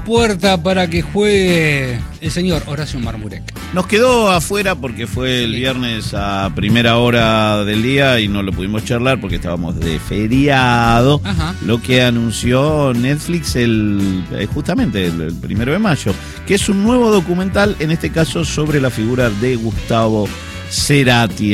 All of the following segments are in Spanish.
puerta para que juegue el señor Horacio Marmurek. Nos quedó afuera porque fue el viernes a primera hora del día y no lo pudimos charlar porque estábamos de feriado. Ajá. Lo que anunció Netflix justamente el 1 de mayo, que es un nuevo documental, en este caso sobre la figura de Gustavo Cerati.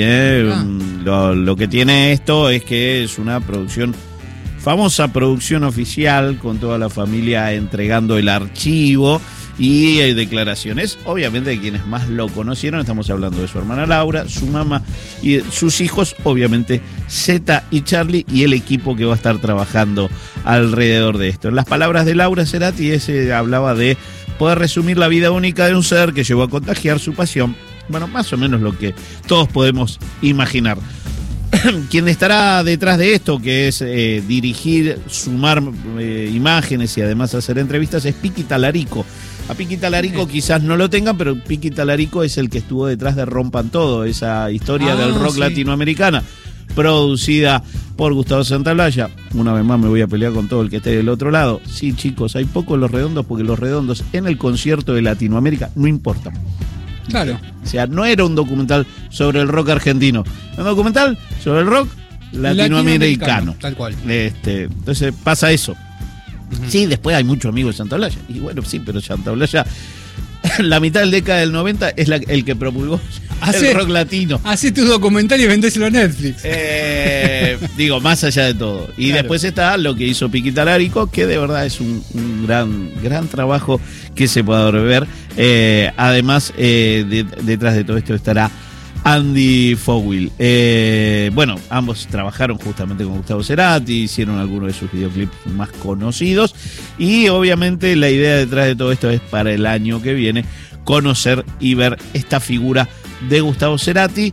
Lo que tiene esto es que es una famosa producción oficial con toda la familia entregando el archivo y declaraciones, obviamente, de quienes más lo conocieron. Estamos hablando de su hermana Laura, su mamá y sus hijos, obviamente Zeta y Charlie, y el equipo que va a estar trabajando alrededor de esto. En las palabras de Laura Cerati, hablaba de poder resumir la vida única de un ser que llegó a contagiar su pasión. Bueno, más o menos lo que todos podemos imaginar. Quien estará detrás de esto, que es dirigir, sumar imágenes y además hacer entrevistas, es Piqui Talarico. A Piqui Talarico quizás no lo tengan, pero Piqui Talarico es el que estuvo detrás de Rompan Todo, esa historia del rock latinoamericana, producida por Gustavo Santaolalla. Una vez más me voy a pelear con todo el que esté del otro lado. Sí, chicos, hay pocos Los Redondos porque Los Redondos en el concierto de Latinoamérica no importan. Claro. O sea, no era un documental sobre el rock argentino, era un documental sobre el rock latinoamericano. Tal cual. Entonces pasa eso. Uh-huh. Sí, después hay muchos amigos de Santaolalla. Y bueno, sí, pero Santaolalla, la mitad del década del 90 es el que promulgó el rock latino. Hacé tu documental y vendéselo a Netflix. Digo, más allá de todo. Y claro, después está lo que hizo Piqui Talarico, que de verdad es un gran trabajo que se puede ver. Además, detrás de todo esto estará Andy Fowl. Bueno, ambos trabajaron justamente con Gustavo Cerati, hicieron algunos de sus videoclips más conocidos y obviamente la idea detrás de todo esto es para el año que viene conocer y ver esta figura de Gustavo Cerati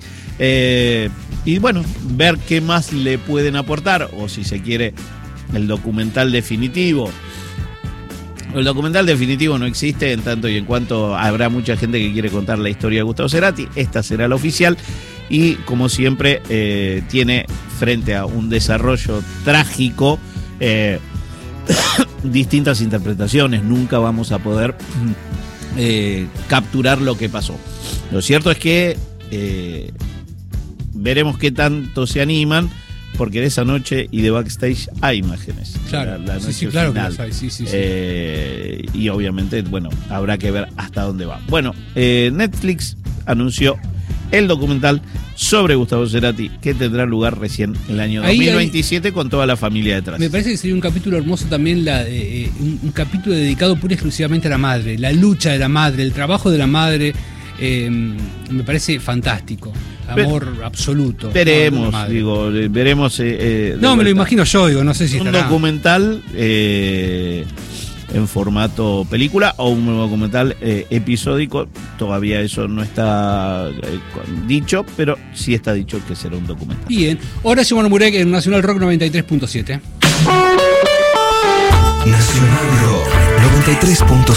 y bueno, ver qué más le pueden aportar, o si se quiere el documental definitivo. El documental definitivo no existe en tanto y en cuanto habrá mucha gente que quiere contar la historia de Gustavo Cerati. Esta será la oficial y, como siempre, tiene frente a un desarrollo trágico distintas interpretaciones. Nunca vamos a poder capturar lo que pasó. Lo cierto es que veremos qué tanto se animan, porque de esa noche y de backstage hay imágenes. Claro, la noche sí, claro final. que las hay, sí. Y obviamente, bueno, habrá que ver hasta dónde va. Bueno, Netflix anunció el documental sobre Gustavo Cerati, que tendrá lugar recién en el año 2027 con toda la familia detrás. Me parece que sería un capítulo hermoso también, un capítulo dedicado pura y exclusivamente a la madre, la lucha de la madre, el trabajo de la madre. Me parece fantástico. Amor absoluto. Veremos, veremos. No, me lo imagino yo, no sé si estará. Un documental en formato película o un documental episódico. Todavía eso no está dicho, pero sí está dicho que será un documental. Bien, Horacio Marmurek en Nacional Rock 93.7. Nacional Rock 93.7.